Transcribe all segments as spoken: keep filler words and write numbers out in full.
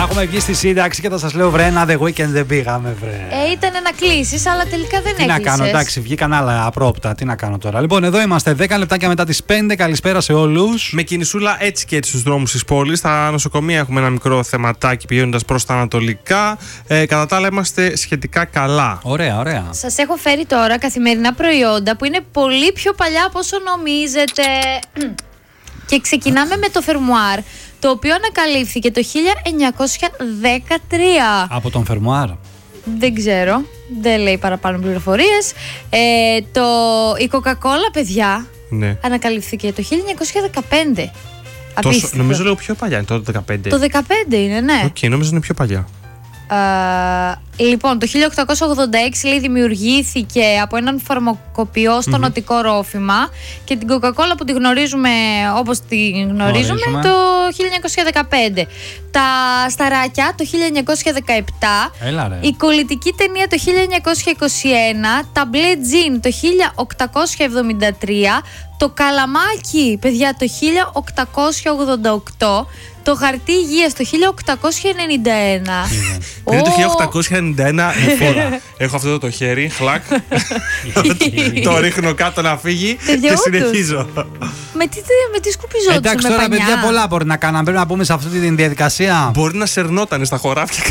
έχουμε βγει στη σύνταξη και θα σας λέω βρε, ένα The Weeknd δεν πήγαμε, βρε. Ε, ήταν να κλείσεις, αλλά τελικά δεν έκλεισες. Τι να κάνω, εντάξει, βγήκαν άλλα απρόπτα. Τι να κάνω τώρα. Λοιπόν, εδώ είμαστε δέκα λεπτάκια μετά τις πέντε. Καλησπέρα σε όλους. Με κινησούλα έτσι και έτσι στους δρόμους της πόλης. Στα νοσοκομεία έχουμε ένα μικρό θεματάκι πηγαίνοντας προς τα ανατολικά. Ε, κατά τα άλλα, είμαστε σχετικά καλά. Ωραία, ωραία. Σας έχω φέρει τώρα καθημερινά προϊόντα που είναι πολύ πιο παλιά από όσο νομίζετε. Και ξεκινάμε με το φερμουάρ, το οποίο ανακαλύφθηκε το χίλια εννιακόσια δεκατρία. Από τον φερμουάρ. Δεν ξέρω, δεν λέει παραπάνω πληροφορίες. Ε, το, η Coca-Cola, παιδιά, Ναι. ανακαλύφθηκε το χίλια εννιακόσια δεκαπέντε. Τόσο, νομίζω λίγο πιο παλιά είναι το δεκαπέντε. Το δεκαπέντε είναι, ναι. Οκ, okay, νομίζω είναι πιο παλιά. Uh, λοιπόν, το χίλια οκτακόσια ογδόντα έξι λέει, δημιουργήθηκε από έναν φαρμακοποιό στο mm-hmm. νοτικό ρόφημα, και την Coca-Cola που τη γνωρίζουμε όπως τη γνωρίζουμε, γνωρίζουμε. το χίλια εννιακόσια δεκαπέντε. Τα σταράκια το χίλια εννιακόσια δεκαεπτά. Έλα, ρε. Η κολλητική ταινία το χίλια εννιακόσια είκοσι ένα. Τα μπλε τζιν το χίλια οκτακόσια εβδομήντα τρία. Το καλαμάκι, παιδιά, το χίλια οκτακόσια ογδόντα οκτώ. Το χαρτί υγείας το χίλια οκτακόσια ενενήντα ένα. Είναι το χίλια οκτακόσια ενενήντα ένα η φορά. Έχω αυτό το χέρι, χλακ. Το ρίχνω κάτω να φύγει και συνεχίζω. Με τι, με τι σκουπιζόντουσαν, εντάξει, με τώρα πανιά. παιδιά πολλά μπορεί να κάναμε. Πρέπει να πούμε σε αυτή τη διαδικασία. Μπορεί να σερνότανε στα χωράφια.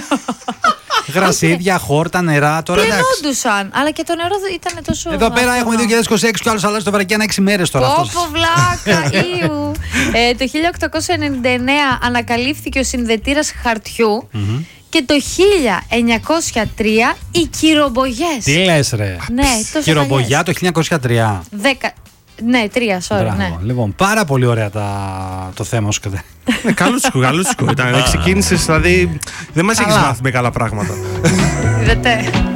Γρασίδια, χόρτα, νερά. Τώρα πλενόντουσαν, αλλά και το νερό ήταν τόσο. Εδώ πέρα έχουμε δύο χιλιάδες είκοσι έξι και άλλο αλλάζει το βρακιάν έξι μέρες τώρα. Πόπο βλάκα, ήου. ε, το χίλια οκτακόσια ενενήντα εννέα ανακαλύφθηκε ο συνδετήρας χαρτιού. Mm-hmm. Και το χίλια εννιακόσια τρία οι κυρομπογιές. Τι λες, ρε. Ναι, τόσο κυρομπογιά το χίλια εννιακόσια τρία. Δέκα. Ναι, τρία, sorry. Ναι. Λοιπόν, πάρα πολύ ωραία τα... το θέμα σου. Ναι, καλούτσικο, καλούτσικο ήταν. Ξεκίνησες, δηλαδή δεν μας έχεις μάθει με καλά πράγματα. Είδατε.